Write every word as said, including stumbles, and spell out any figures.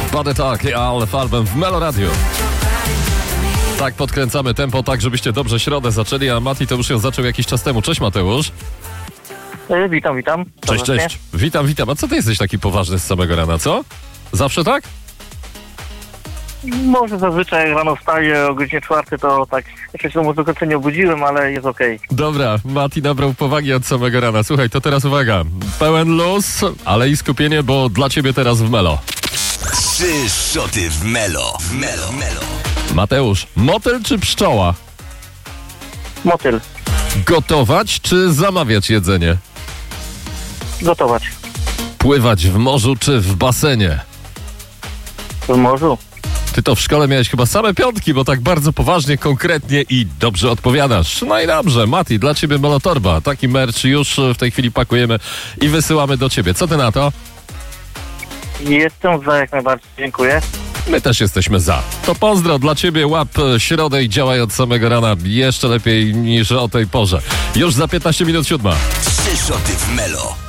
Body Talk, ale Farben w Melo Radio. Tak, podkręcamy tempo tak, żebyście dobrze środę zaczęli, a Mati to już ją zaczął jakiś czas temu. Cześć Mateusz. E, witam, witam. Cześć, cześć. Witam, witam. A co ty jesteś taki poważny z samego rana, co? Zawsze tak? Może zazwyczaj rano wstaję o godzinie czwartej, to tak jeszcze się może do końca nie obudziłem, ale jest okej. Okay. Dobra, Mati nabrał powagi od samego rana. Słuchaj, to teraz uwaga. Pełen luz, ale i skupienie, bo dla ciebie teraz w Melo. Trzy szoty w Melo. W Melo. Melo. Mateusz, motyl czy pszczoła? Motyl. Gotować czy zamawiać jedzenie? Gotować. Pływać w morzu czy w basenie? W morzu. Ty to w szkole miałeś chyba same piątki, bo tak bardzo poważnie, konkretnie i dobrze odpowiadasz. No i dobrze, Mati, dla ciebie Melotorba. Taki merch już w tej chwili pakujemy i wysyłamy do ciebie. Co ty na to? Jestem za, jak najbardziej, dziękuję. My też jesteśmy za. To pozdro dla ciebie, łap środę i działaj od samego rana jeszcze lepiej niż o tej porze. Już za piętnaście minut siódma. Trzy szoty w Melo.